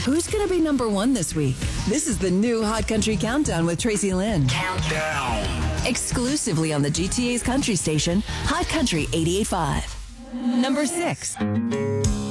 Who's going to be number one this week? This is the new Hot Country Countdown with Tracy Lynn. Countdown. Exclusively on the GTA's country station, Hot Country 88.5. Number 6.